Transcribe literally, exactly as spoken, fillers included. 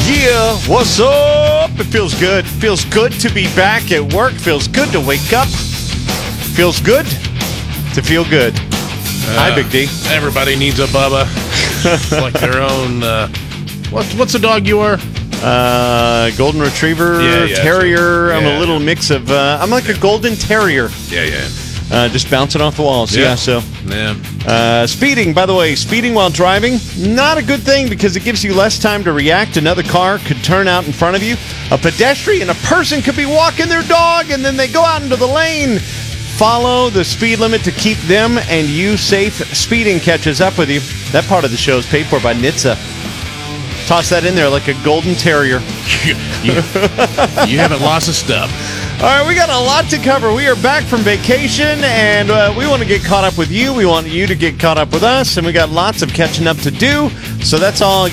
Yeah, what's up? It feels good. Feels good to be back at work. Feels good to wake up. Feels good to feel good. Uh, Hi, Big D. Everybody needs a Bubba. Like their own. Uh, what, what's the dog you are? Uh, golden retriever, yeah, yeah, terrier. So, yeah, I'm a little yeah. mix of. Uh, I'm like a golden terrier. Yeah, yeah. Uh, just bouncing off the walls. Yeah, yeah so. Yeah. Uh, speeding, by the way, speeding while driving, not a good thing because it gives you less time to react. Another car could turn out in front of you. A pedestrian, a person could be walking their dog, and then they go out into the lane. Follow the speed limit to keep them and you safe. Speeding catches up with you. That part of the show is paid for by N H T S A. Toss that in there like a golden terrier. you, you haven't lost a step. All right, we got a lot to cover. We are back from vacation, and uh, we want to get caught up with you. We want you to get caught up with us, and we got lots of catching up to do. So that's all.